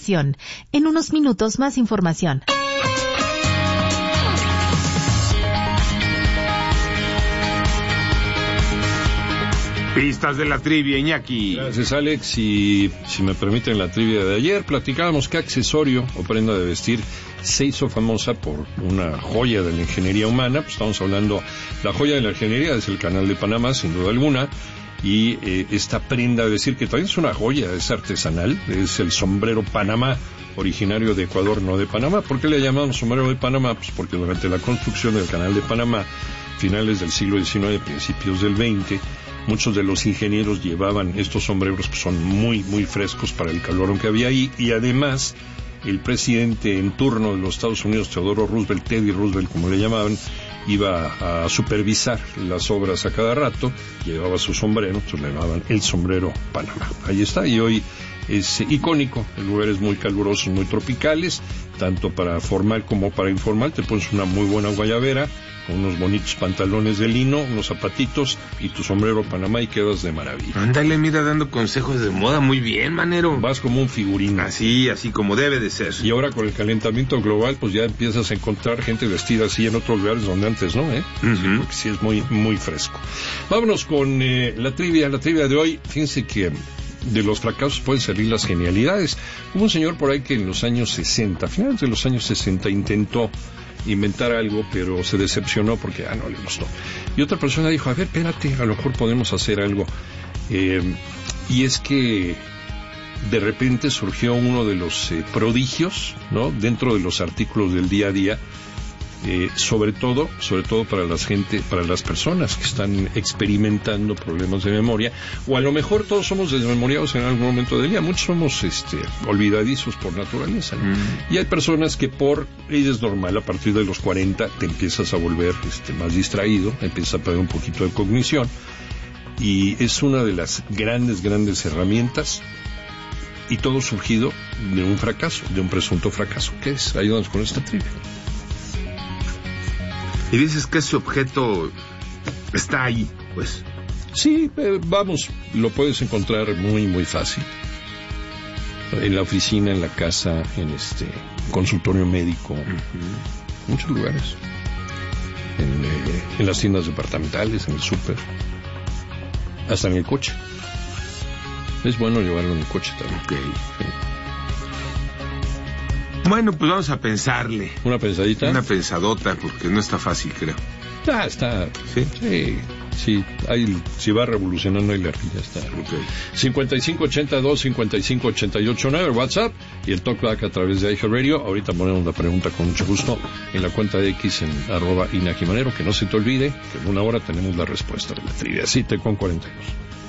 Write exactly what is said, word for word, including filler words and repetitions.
En unos minutos más información. Pistas de la trivia, Iñaki. Gracias, Alex. Y si me permiten la trivia de ayer, platicábamos qué accesorio o prenda de vestir se hizo famosa por una joya de la ingeniería humana. Pues estamos hablando, la joya de la ingeniería es el Canal de Panamá, sin duda alguna. Y eh, esta prenda de vestir, que también es una joya, es artesanal, es el sombrero Panamá, originario de Ecuador, no de Panamá. ¿Por qué le llamamos sombrero de Panamá? Pues porque durante la construcción del Canal de Panamá, finales del siglo diecinueve, principios del veinte, muchos de los ingenieros llevaban estos sombreros, que son muy, muy frescos para el calor que había ahí, y además el presidente en turno de los Estados Unidos, Theodore Roosevelt, Teddy Roosevelt, como le llamaban, iba a supervisar las obras a cada rato, llevaba su sombrero, entonces le llamaban el sombrero Panamá. Ahí está, y hoy es icónico, en lugares muy calurosos, muy tropicales, tanto para formal como para informal. Te pones una muy buena guayabera, con unos bonitos pantalones de lino, unos zapatitos y tu sombrero Panamá y quedas de maravilla. Ándale, mira, dando consejos de moda, muy bien, manero. Vas como un figurín. Así, así como debe de ser. Y ahora con el calentamiento global, pues ya empiezas a encontrar gente vestida así en otros lugares donde antes no, ¿eh? Uh-huh. Sí, porque sí es muy, muy fresco. Vámonos con eh, la trivia, la trivia de hoy. Fíjense que de los fracasos pueden salir las genialidades. Hubo un señor por ahí que en los años sesenta, a finales de los años sesenta, intentó inventar algo, pero se decepcionó porque ah, no le gustó. Y otra persona dijo, a ver, espérate, a lo mejor podemos hacer algo. Eh, y es que de repente surgió uno de los eh, prodigios, ¿no?, dentro de los artículos del día a día, eh, sobre todo, sobre todo para las gente, para las personas que están experimentando problemas de memoria, o a lo mejor todos somos desmemoriados en algún momento del día, muchos somos este, olvidadizos por naturaleza, ¿no? Mm. Y hay personas que por, y es normal, a partir de los cuarenta te empiezas a volver este, más distraído, empiezas a perder un poquito de cognición, y es una de las grandes, grandes herramientas, y todo surgido de un fracaso, de un presunto fracaso. ¿Qué es? Ayúdanos con esta trivia. Y dices que ese objeto está ahí, pues. Sí, eh, vamos, lo puedes encontrar muy, muy fácil. En la oficina, en la casa, en este consultorio médico, uh-huh. muchos lugares. En, eh, en las tiendas departamentales, en el súper, hasta en el coche. Es bueno llevarlo en el coche también. Okay. Sí. Bueno, pues vamos a pensarle. ¿Una pensadita? Una pensadota, porque no está fácil, creo. Ah, está. ¿Sí? Sí, sí. Ahí, si va revolucionando, ahí la ardilla está. Okay. cincuenta y cinco ochenta y dos, cincuenta y cinco ochenta y ocho nueve, el WhatsApp, y el Talkback a través de iHeartRadio. Ahorita ponemos la pregunta con mucho gusto en la cuenta de X en arroba Iñaki Manero. Que no se te olvide que en una hora tenemos la respuesta de la trivia. Sí, te con cuarenta y dos.